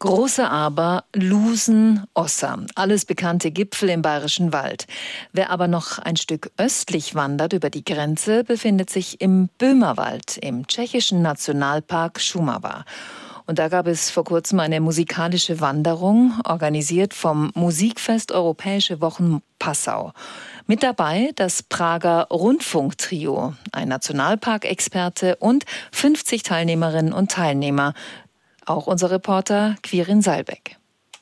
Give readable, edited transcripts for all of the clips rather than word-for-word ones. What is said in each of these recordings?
Große Aber, Lusen, Ossa, alles bekannte Gipfel im Bayerischen Wald. Wer aber noch ein Stück östlich wandert über die Grenze, befindet sich im Böhmerwald, im tschechischen Nationalpark Šumava. Und da gab es vor kurzem eine musikalische Wanderung, organisiert vom Musikfest Europäische Wochen Passau. Mit dabei das Prager Rundfunktrio, ein Nationalparkexperte und 50 Teilnehmerinnen und Teilnehmer. Auch unser Reporter Quirin Salbeck.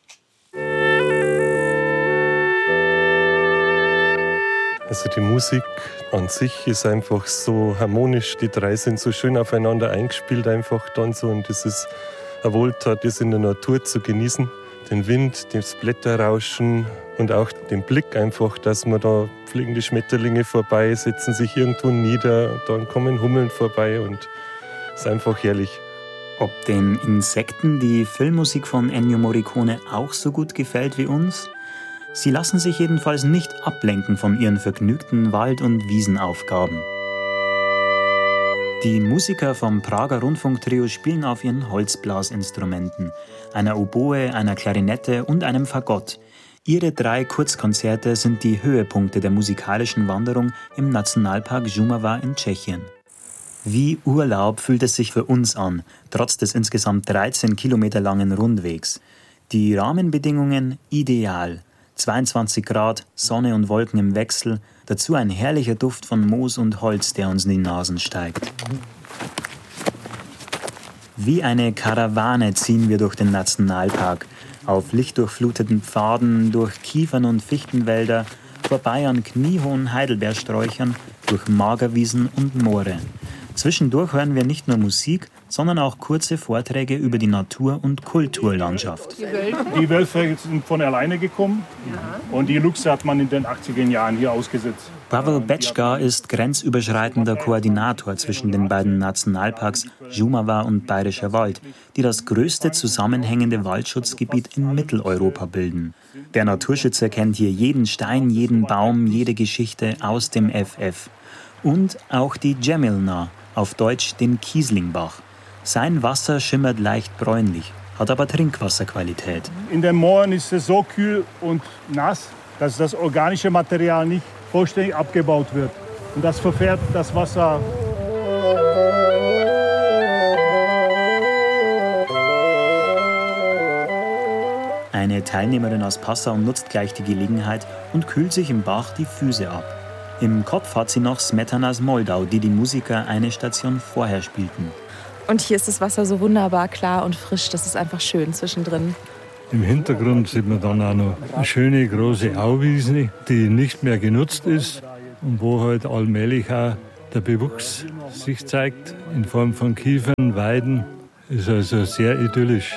Also die Musik an sich ist einfach so harmonisch. Die drei sind so schön aufeinander eingespielt einfach dann so. Und es ist eine Wohltat, das in der Natur zu genießen. Den Wind, das Blätterrauschen und auch den Blick einfach, dass man da fliegen die Schmetterlinge vorbei, setzen sich irgendwo nieder, dann kommen Hummeln vorbei und es ist einfach herrlich. Ob den Insekten die Filmmusik von Ennio Morricone auch so gut gefällt wie uns? Sie lassen sich jedenfalls nicht ablenken von ihren vergnügten Wald- und Wiesenaufgaben. Die Musiker vom Prager Rundfunktrio spielen auf ihren Holzblasinstrumenten, einer Oboe, einer Klarinette und einem Fagott. Ihre 3 Kurzkonzerte sind die Höhepunkte der musikalischen Wanderung im Nationalpark Šumava in Tschechien. Wie Urlaub fühlt es sich für uns an, trotz des insgesamt 13 Kilometer langen Rundwegs. Die Rahmenbedingungen ideal. 22 Grad, Sonne und Wolken im Wechsel, dazu ein herrlicher Duft von Moos und Holz, der uns in die Nasen steigt. Wie eine Karawane ziehen wir durch den Nationalpark, auf lichtdurchfluteten Pfaden, durch Kiefern- und Fichtenwälder, vorbei an kniehohen Heidelbeersträuchern, durch Magerwiesen und Moore. Zwischendurch hören wir nicht nur Musik, sondern auch kurze Vorträge über die Natur- und Kulturlandschaft. Die Wölfe sind von alleine gekommen und die Luchse hat man in den 80er Jahren hier ausgesetzt. Pavel Bečka ist grenzüberschreitender Koordinator zwischen den beiden Nationalparks Šumava und Bayerischer Wald, die das größte zusammenhängende Waldschutzgebiet in Mitteleuropa bilden. Der Naturschützer kennt hier jeden Stein, jeden Baum, jede Geschichte aus dem FF. Und auch die Jemilna, auf Deutsch den Kieslingbach. Sein Wasser schimmert leicht bräunlich, hat aber Trinkwasserqualität. In den Mooren ist es so kühl und nass, dass das organische Material nicht vollständig abgebaut wird. Und das verfärbt das Wasser. Eine Teilnehmerin aus Passau nutzt gleich die Gelegenheit und kühlt sich im Bach die Füße ab. Im Kopf hat sie noch Smetanas Moldau, die die Musiker eine Station vorher spielten. Und hier ist das Wasser so wunderbar klar und frisch, das ist einfach schön zwischendrin. Im Hintergrund sieht man dann auch noch eine schöne große Auwiese, die nicht mehr genutzt ist und wo halt allmählich auch der Bewuchs sich zeigt in Form von Kiefern, Weiden. Ist also sehr idyllisch.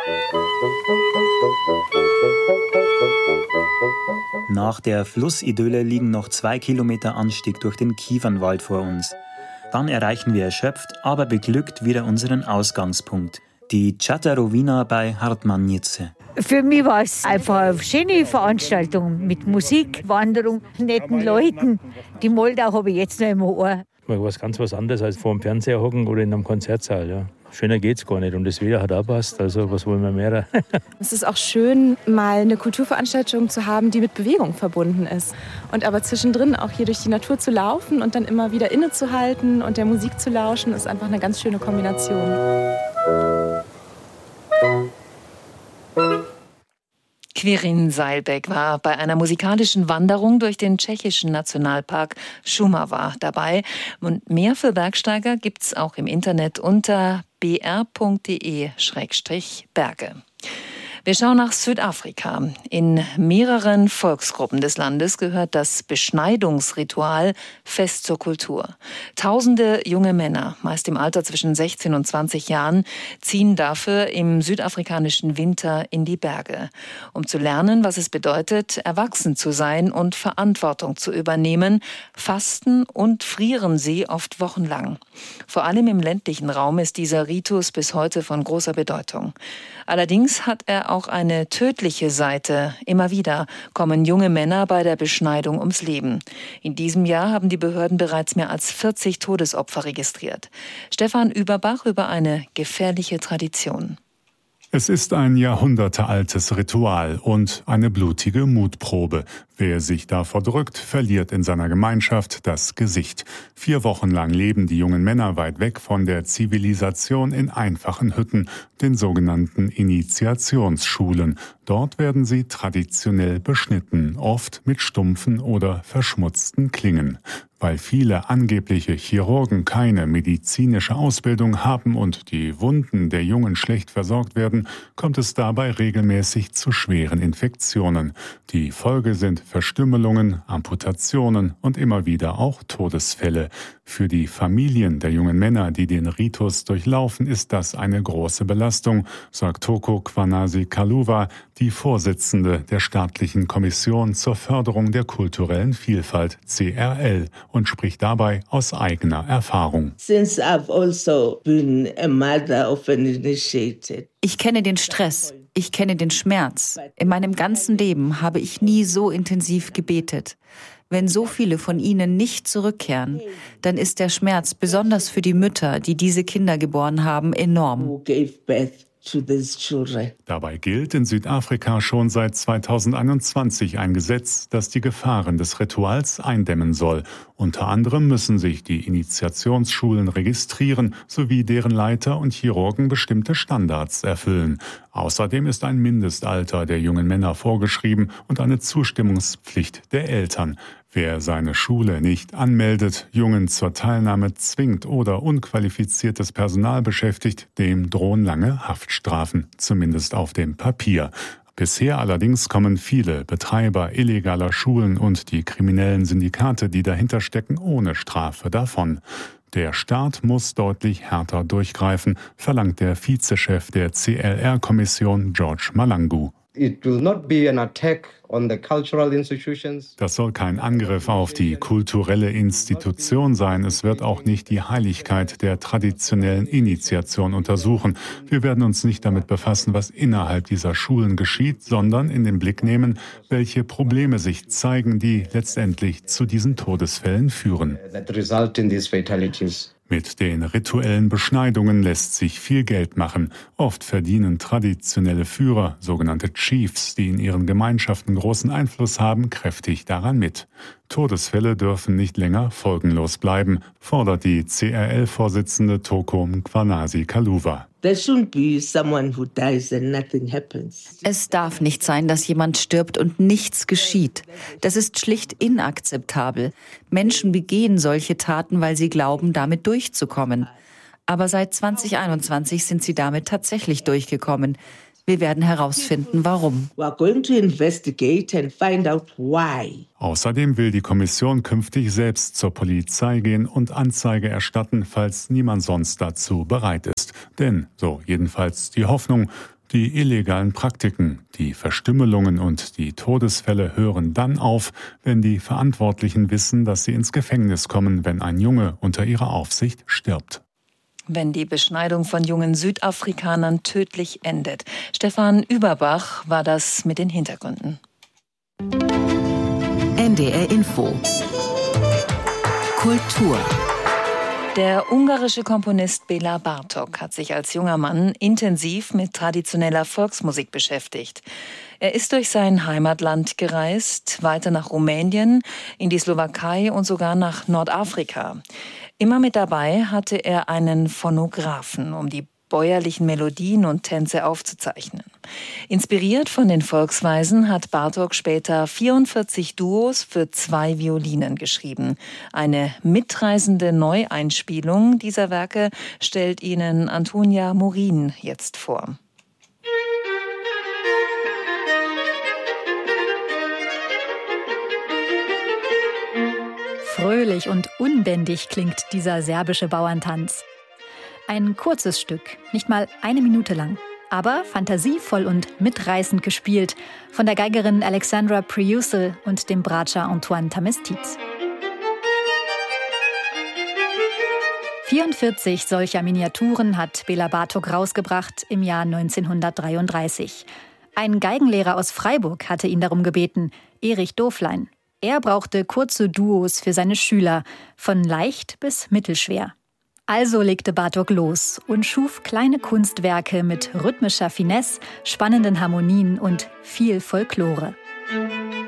Nach der Flussidylle liegen noch 2 Kilometer Anstieg durch den Kiefernwald vor uns. Dann erreichen wir erschöpft, aber beglückt wieder unseren Ausgangspunkt, die Čatarowina bei Hartmannice. Für mich war es einfach eine schöne Veranstaltung mit Musik, Wanderung, netten Leuten. Die Moldau habe ich jetzt noch im Ohr. Mal was anderes als vor dem Fernseher hocken oder in einem Konzertsaal. Ja. Schöner geht's gar nicht und das Wetter hat auch passt, also was wollen wir mehr? Es ist auch schön, mal eine Kulturveranstaltung zu haben, die mit Bewegung verbunden ist. Und aber zwischendrin auch hier durch die Natur zu laufen und dann immer wieder innezuhalten und der Musik zu lauschen, ist einfach eine ganz schöne Kombination. Quirin Salbeck war bei einer musikalischen Wanderung durch den tschechischen Nationalpark Šumava dabei. Und mehr für Bergsteiger gibt's auch im Internet unter br.de/Berge. Wir schauen nach Südafrika. In mehreren Volksgruppen des Landes gehört das Beschneidungsritual fest zur Kultur. Tausende junge Männer, meist im Alter zwischen 16 und 20 Jahren, ziehen dafür im südafrikanischen Winter in die Berge, um zu lernen, was es bedeutet, erwachsen zu sein und Verantwortung zu übernehmen, fasten und frieren sie oft wochenlang. Vor allem im ländlichen Raum ist dieser Ritus bis heute von großer Bedeutung. Allerdings hat er auch eine tödliche Seite. Immer wieder kommen junge Männer bei der Beschneidung ums Leben. In diesem Jahr haben die Behörden bereits mehr als 40 Todesopfer registriert. Stefan Überbach über eine gefährliche Tradition. Es ist ein jahrhundertealtes Ritual und eine blutige Mutprobe. Wer sich davor drückt, verliert in seiner Gemeinschaft das Gesicht. 4 Wochen lang leben die jungen Männer weit weg von der Zivilisation in einfachen Hütten, den sogenannten Initiationsschulen. Dort werden sie traditionell beschnitten, oft mit stumpfen oder verschmutzten Klingen. Weil viele angebliche Chirurgen keine medizinische Ausbildung haben und die Wunden der Jungen schlecht versorgt werden, kommt es dabei regelmäßig zu schweren Infektionen. Die Folge sind Verstümmelungen, Amputationen und immer wieder auch Todesfälle. Für die Familien der jungen Männer, die den Ritus durchlaufen, ist das eine große Belastung, sagt Toko Kwanasi Kaluva, die Vorsitzende der staatlichen Kommission zur Förderung der kulturellen Vielfalt, CRL, und spricht dabei aus eigener Erfahrung. Ich kenne den Stress, ich kenne den Schmerz. In meinem ganzen Leben habe ich nie so intensiv gebetet. Wenn so viele von ihnen nicht zurückkehren, dann ist der Schmerz, besonders für die Mütter, die diese Kinder geboren haben, enorm. Dabei gilt in Südafrika schon seit 2021 ein Gesetz, das die Gefahren des Rituals eindämmen soll. Unter anderem müssen sich die Initiationsschulen registrieren, sowie deren Leiter und Chirurgen bestimmte Standards erfüllen. Außerdem ist ein Mindestalter der jungen Männer vorgeschrieben und eine Zustimmungspflicht der Eltern. Wer seine Schule nicht anmeldet, Jungen zur Teilnahme zwingt oder unqualifiziertes Personal beschäftigt, dem drohen lange Haftstrafen, zumindest auf dem Papier. Bisher allerdings kommen viele Betreiber illegaler Schulen und die kriminellen Syndikate, die dahinter stecken, ohne Strafe davon. Der Staat muss deutlich härter durchgreifen, verlangt der Vizechef der CLR-Kommission George Malangu. Das soll kein Angriff auf die kulturelle Institution sein. Es wird auch nicht die Heiligkeit der traditionellen Initiation untersuchen. Wir werden uns nicht damit befassen, was innerhalb dieser Schulen geschieht, sondern in den Blick nehmen, welche Probleme sich zeigen, die letztendlich zu diesen Todesfällen führen. Mit den rituellen Beschneidungen lässt sich viel Geld machen. Oft verdienen traditionelle Führer, sogenannte Chiefs, die in ihren Gemeinschaften großen Einfluss haben, kräftig daran mit. Todesfälle dürfen nicht länger folgenlos bleiben, fordert die CRL-Vorsitzende Toko Kwanasi Kaluva. Es darf nicht sein, dass jemand stirbt und nichts geschieht. Das ist schlicht inakzeptabel. Menschen begehen solche Taten, weil sie glauben, damit durchzukommen. Aber seit 2021 sind sie damit tatsächlich durchgekommen. Wir werden herausfinden, warum. Außerdem will die Kommission künftig selbst zur Polizei gehen und Anzeige erstatten, falls niemand sonst dazu bereit ist. Denn, so jedenfalls die Hoffnung, die illegalen Praktiken, die Verstümmelungen und die Todesfälle hören dann auf, wenn die Verantwortlichen wissen, dass sie ins Gefängnis kommen, wenn ein Junge unter ihrer Aufsicht stirbt. Wenn die Beschneidung von jungen Südafrikanern tödlich endet. Stefan Überbach war das mit den Hintergründen. NDR Info. Kultur. Der ungarische Komponist Béla Bartók hat sich als junger Mann intensiv mit traditioneller Volksmusik beschäftigt. Er ist durch sein Heimatland gereist, weiter nach Rumänien, in die Slowakei und sogar nach Nordafrika. Immer mit dabei hatte er einen Phonographen, um die bäuerlichen Melodien und Tänze aufzuzeichnen. Inspiriert von den Volksweisen hat Bartók später 44 Duos für 2 Violinen geschrieben. Eine mitreißende Neueinspielung dieser Werke stellt Ihnen Antonia Morin jetzt vor. Fröhlich und unbändig klingt dieser serbische Bauerntanz. Ein kurzes Stück, nicht mal 1 Minute lang, aber fantasievoll und mitreißend gespielt von der Geigerin Alexandra Priusel und dem Bratscher Antoine Tamestic. 44 solcher Miniaturen hat Béla Bartók rausgebracht im Jahr 1933. Ein Geigenlehrer aus Freiburg hatte ihn darum gebeten, Erich Doflein. Er brauchte kurze Duos für seine Schüler, von leicht bis mittelschwer. Also legte Bartók los und schuf kleine Kunstwerke mit rhythmischer Finesse, spannenden Harmonien und viel Folklore.